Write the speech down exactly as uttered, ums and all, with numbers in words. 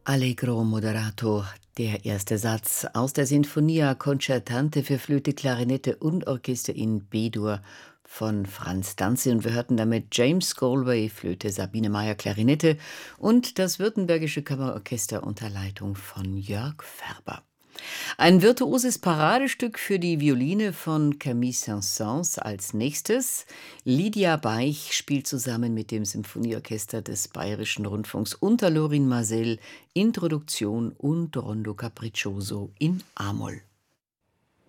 Allegro moderato, der erste Satz aus der Sinfonia Concertante für Flöte, Klarinette und Orchester in B-Dur von Franz Danzig. Und wir hörten damit James Galway, Flöte, Sabine Meyer, Klarinette und das Württembergische Kammerorchester unter Leitung von Jörg Färber. Ein virtuoses Paradestück für die Violine von Camille Saint-Saëns als nächstes. Lydia Baich spielt zusammen mit dem Symphonieorchester des Bayerischen Rundfunks unter Lorin Maazel Introduktion und Rondo Capriccioso in a-Moll.